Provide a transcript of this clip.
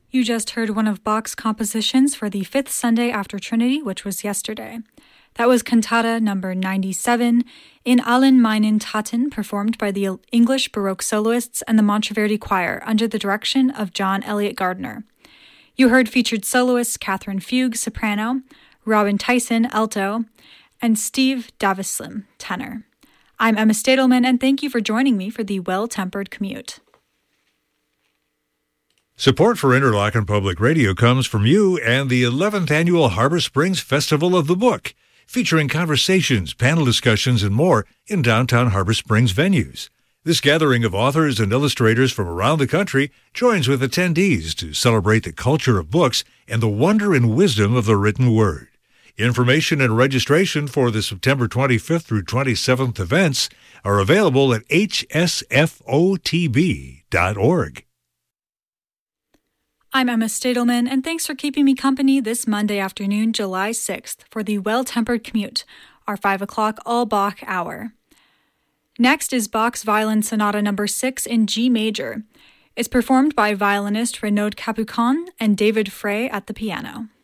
You just heard one of Bach's compositions for the fifth Sunday after Trinity, which was yesterday. That was Cantata number 97 in Allen meinen Taten, performed by the English Baroque soloists and the Monteverdi Choir under the direction of John Elliott Gardner. You heard featured soloists Catherine Fugue, soprano, Robin Tyson, alto, and Steve Davislim, tenor. I'm Emma Stadelman, and thank you for joining me for the Well-Tempered Commute. Support for Interlochen Public Radio comes from you and the 11th Annual Harbor Springs Festival of the Book, featuring conversations, panel discussions, and more in downtown Harbor Springs venues. This gathering of authors and illustrators from around the country joins with attendees to celebrate the culture of books and the wonder and wisdom of the written word. Information and registration for the September 25th through 27th events are available at hsfotb.org. I'm Emma Stadelman, and thanks for keeping me company this Monday afternoon, July 6th, for the Well-Tempered Commute, our 5 o'clock all-Bach hour. Next is Bach's Violin Sonata No. 6 in G major. It's performed by violinist Renaud Capucon and David Frey at the piano.